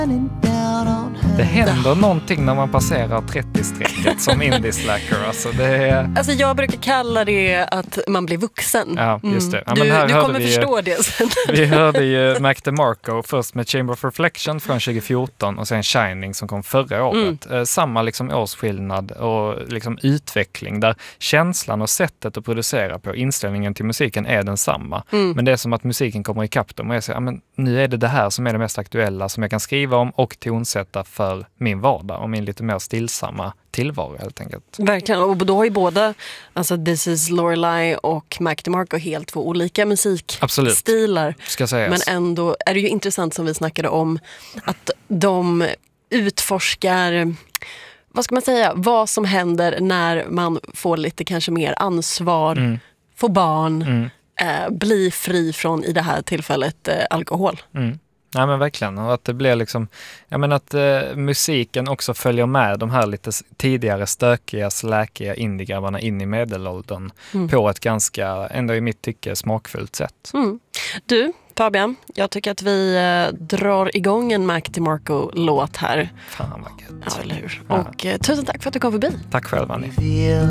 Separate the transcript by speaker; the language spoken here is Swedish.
Speaker 1: Det händer någonting när man passerar 30-strecket som indie-slacker. Alltså
Speaker 2: jag brukar kalla det att man blir vuxen.
Speaker 1: Ja, just det. Ja,
Speaker 2: du kommer förstå det sen.
Speaker 1: Vi hörde ju Mac DeMarco först med Chamber of Reflection från 2014 och sen Shining som kom förra året. Samma liksom årsskillnad och liksom utveckling där känslan och sättet att producera på, inställningen till musiken är densamma. Men det är som att musiken kommer ikapp dem och jag säger, men nu är det här som är det mest aktuella som jag kan skriva om och tonsätta för min vardag och min lite mer stillsamma tillvaro helt enkelt.
Speaker 2: Verkligen, och då har ju båda, alltså This is Lorelei och Mac DeMarco helt två olika musikstilar.
Speaker 1: Ska sägas.
Speaker 2: Men ändå är det ju intressant som vi snackade om att de utforskar, vad ska man säga, vad som händer när man får lite kanske mer ansvar, får barn, bli fri från i det här tillfället alkohol.
Speaker 1: Nej men verkligen, och att det blir liksom, jag menar att musiken också följer med de här lite tidigare stökiga, släkiga indiegrabbarna in i medelåldern på ett ganska, ändå i mitt tycke, smakfullt sätt.
Speaker 2: Du, Fabian, jag tycker att vi drar igång en Mac DeMarco-låt här.
Speaker 1: Fan vad gött.
Speaker 2: Ja, eller hur? Och tusen tack för att du kom förbi.
Speaker 1: Tack själv, Annie.